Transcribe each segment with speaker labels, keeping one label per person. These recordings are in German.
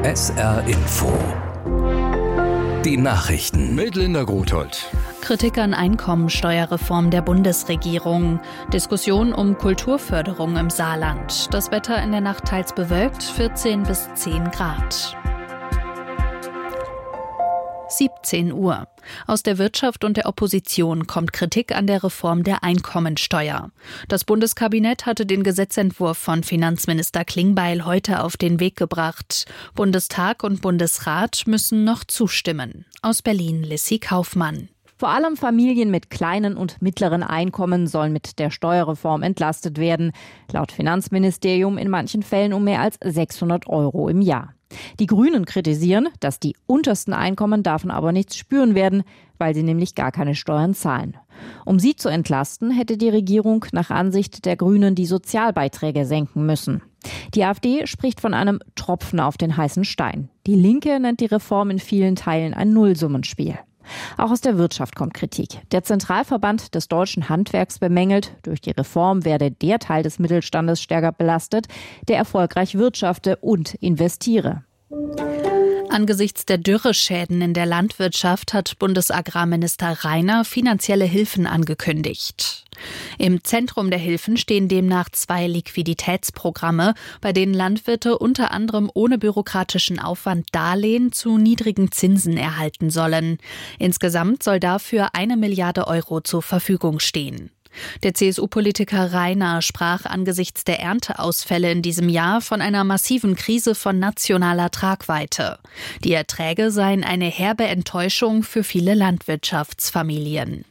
Speaker 1: SR Info. Die Nachrichten
Speaker 2: mit Linda Grothold.
Speaker 3: Kritik an Einkommensteuerreform der Bundesregierung. Diskussion um Kulturförderung im Saarland. Das Wetter in der Nacht teils bewölkt, 14 bis 10 Grad. 17 Uhr. Aus der Wirtschaft und der Opposition kommt Kritik an der Reform der Einkommensteuer. Das Bundeskabinett hatte den Gesetzentwurf von Finanzminister Klingbeil heute auf den Weg gebracht. Bundestag und Bundesrat müssen noch zustimmen. Aus Berlin Lissy Kaufmann.
Speaker 4: Vor allem Familien mit kleinen und mittleren Einkommen sollen mit der Steuerreform entlastet werden. Laut Finanzministerium in manchen Fällen um mehr als 600 € im Jahr. Die Grünen kritisieren, dass die untersten Einkommen davon aber nichts spüren werden, weil sie nämlich gar keine Steuern zahlen. Um sie zu entlasten, hätte die Regierung nach Ansicht der Grünen die Sozialbeiträge senken müssen. Die AfD spricht von einem Tropfen auf den heißen Stein. Die Linke nennt die Reform in vielen Teilen ein Nullsummenspiel. Auch aus der Wirtschaft kommt Kritik. Der Zentralverband des deutschen Handwerks bemängelt, durch die Reform werde der Teil des Mittelstandes stärker belastet, der erfolgreich wirtschafte und investiere.
Speaker 3: Angesichts der Dürreschäden in der Landwirtschaft hat Bundesagrarminister Rainer finanzielle Hilfen angekündigt. Im Zentrum der Hilfen stehen demnach 2 Liquiditätsprogramme, bei denen Landwirte unter anderem ohne bürokratischen Aufwand Darlehen zu niedrigen Zinsen erhalten sollen. Insgesamt soll dafür 1 Milliarde € zur Verfügung stehen. Der CSU-Politiker Rainer sprach angesichts der Ernteausfälle in diesem Jahr von einer massiven Krise von nationaler Tragweite. Die Erträge seien eine herbe Enttäuschung für viele Landwirtschaftsfamilien.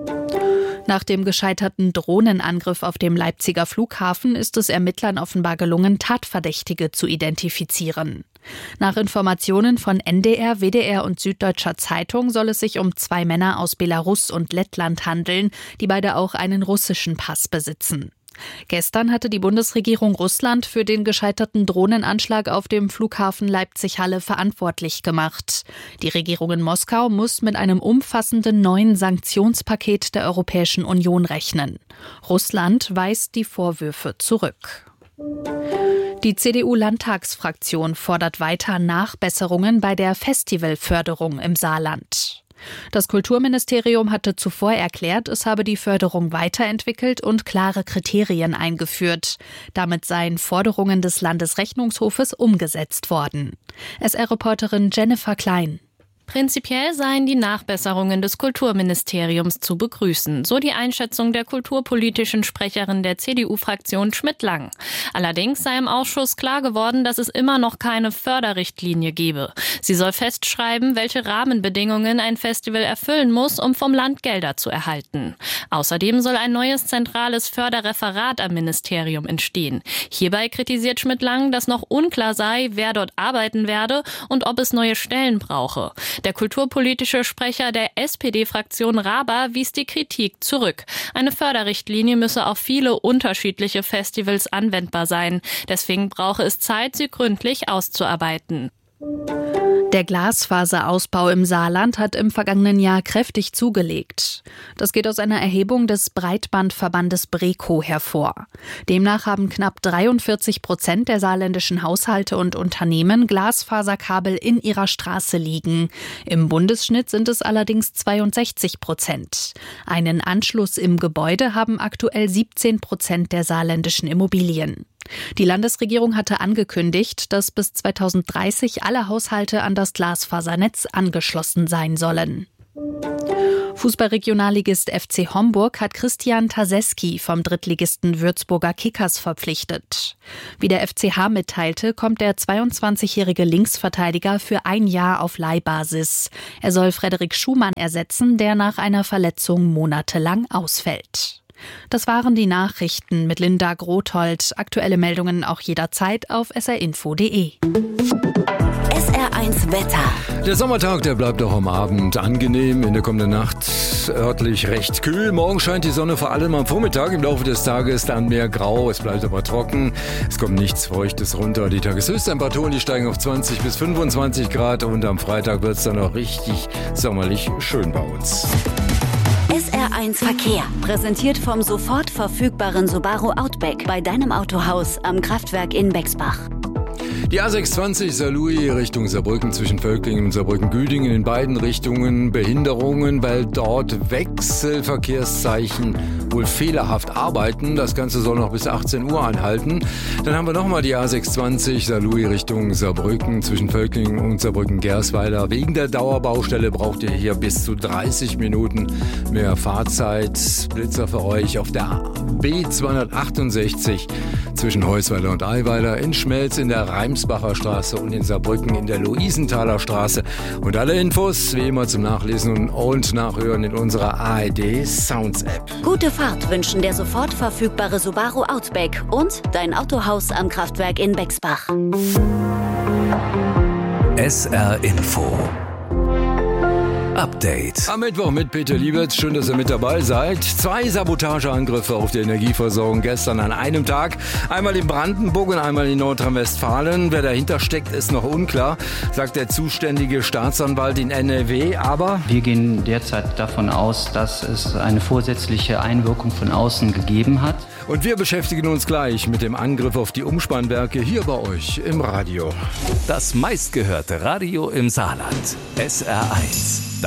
Speaker 3: Nach dem gescheiterten Drohnenangriff auf dem Leipziger Flughafen ist es Ermittlern offenbar gelungen, Tatverdächtige zu identifizieren. Nach Informationen von NDR, WDR und Süddeutscher Zeitung soll es sich um 2 Männer aus Belarus und Lettland handeln, die beide auch einen russischen Pass besitzen. Gestern hatte die Bundesregierung Russland für den gescheiterten Drohnenanschlag auf dem Flughafen Leipzig-Halle verantwortlich gemacht. Die Regierung in Moskau muss mit einem umfassenden neuen Sanktionspaket der Europäischen Union rechnen. Russland weist die Vorwürfe zurück. Die CDU-Landtagsfraktion fordert weiter Nachbesserungen bei der Festivalförderung im Saarland. Das Kulturministerium hatte zuvor erklärt, es habe die Förderung weiterentwickelt und klare Kriterien eingeführt. Damit seien Forderungen des Landesrechnungshofes umgesetzt worden. SR-Reporterin Jennifer Klein.
Speaker 5: Prinzipiell seien die Nachbesserungen des Kulturministeriums zu begrüßen, so die Einschätzung der kulturpolitischen Sprecherin der CDU-Fraktion Schmidt-Lang. Allerdings sei im Ausschuss klar geworden, dass es immer noch keine Förderrichtlinie gebe. Sie soll festschreiben, welche Rahmenbedingungen ein Festival erfüllen muss, um vom Land Gelder zu erhalten. Außerdem soll ein neues zentrales Förderreferat am Ministerium entstehen. Hierbei kritisiert Schmidt-Lang, dass noch unklar sei, wer dort arbeiten werde und ob es neue Stellen brauche. Der kulturpolitische Sprecher der SPD-Fraktion Raber wies die Kritik zurück. Eine Förderrichtlinie müsse auf viele unterschiedliche Festivals anwendbar sein. Deswegen brauche es Zeit, sie gründlich auszuarbeiten.
Speaker 3: Der Glasfaserausbau im Saarland hat im vergangenen Jahr kräftig zugelegt. Das geht aus einer Erhebung des Breitbandverbandes BREKO hervor. Demnach haben knapp 43% der saarländischen Haushalte und Unternehmen Glasfaserkabel in ihrer Straße liegen. Im Bundesschnitt sind es allerdings 62%. Einen Anschluss im Gebäude haben aktuell 17% der saarländischen Immobilien. Die Landesregierung hatte angekündigt, dass bis 2030 alle Haushalte an das Glasfasernetz angeschlossen sein sollen. Fußballregionalligist FC Homburg hat Christian Taseski vom Drittligisten Würzburger Kickers verpflichtet. Wie der FCH mitteilte, kommt der 22-jährige Linksverteidiger für 1 Jahr auf Leihbasis. Er soll Frederik Schumann ersetzen, der nach einer Verletzung monatelang ausfällt. Das waren die Nachrichten mit Linda Grothold. Aktuelle Meldungen auch jederzeit auf srinfo.de.
Speaker 1: SR1 Wetter.
Speaker 2: Der Sommertag, der bleibt auch am Abend angenehm. In der kommenden Nacht örtlich recht kühl. Morgen scheint die Sonne vor allem am Vormittag. Im Laufe des Tages dann mehr grau. Es bleibt aber trocken. Es kommt nichts Feuchtes runter. Die Tageshöchsttemperaturen, die steigen auf 20 bis 25 Grad. Und am Freitag wird es dann auch richtig sommerlich schön bei uns.
Speaker 1: SR1 Verkehr. Präsentiert vom sofort verfügbaren Subaru Outback bei deinem Autohaus am Kraftwerk in Bexbach.
Speaker 2: Die A620 Saarlouis Richtung Saarbrücken zwischen Völklingen und Saarbrücken-Güdingen in beiden Richtungen Behinderungen, weil dort Wechselverkehrszeichen wohl fehlerhaft arbeiten. Das Ganze soll noch bis 18 Uhr anhalten. Dann haben wir nochmal die A620 Saarlouis Richtung Saarbrücken zwischen Völklingen und Saarbrücken-Gersweiler. Wegen der Dauerbaustelle braucht ihr hier bis zu 30 Minuten mehr Fahrzeit. Blitzer für euch auf der B268 zwischen Heusweiler und Eiweiler, in Schmelz in der Reimsbacher Straße und in Saarbrücken in der Luisenthaler Straße. Und alle Infos wie immer zum Nachlesen und Nachhören in unserer ARD Sounds App.
Speaker 1: Gute Fahrt wünschen der sofort verfügbare Subaru Outback und dein Autohaus am Kraftwerk in Bexbach.
Speaker 6: SR Info Update.
Speaker 2: Am Mittwoch mit Peter Liebertz. Schön, dass ihr mit dabei seid. 2 Sabotageangriffe auf die Energieversorgung gestern an einem Tag. Einmal in Brandenburg und einmal in Nordrhein-Westfalen. Wer dahinter steckt, ist noch unklar, sagt der zuständige Staatsanwalt in NRW. Aber
Speaker 7: wir gehen derzeit davon aus, dass es eine vorsätzliche Einwirkung von außen gegeben hat.
Speaker 2: Und wir beschäftigen uns gleich mit dem Angriff auf die Umspannwerke hier bei euch im Radio.
Speaker 6: Das meistgehörte Radio im Saarland. SR1.